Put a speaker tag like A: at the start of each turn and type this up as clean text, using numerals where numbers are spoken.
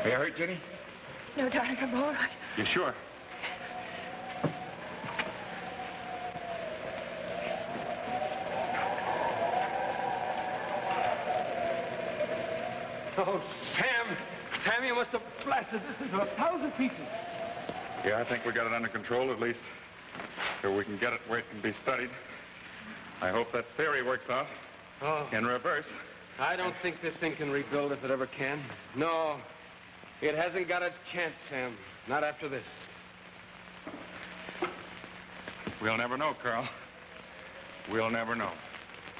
A: Are you hurt, Jenny?
B: No, darling, I'm all right.
A: You sure?
C: Oh, Sam! Sam, you must have blasted this into 1,000 pieces.
A: Yeah, I think we got it under control, at least. So we can get it where it can be studied. I hope that theory works out.
C: Oh.
A: In reverse.
C: I don't think this thing can rebuild if it ever can. No. It hasn't got a chance, Sam. Not after this.
A: We'll never know, Carl. We'll never know.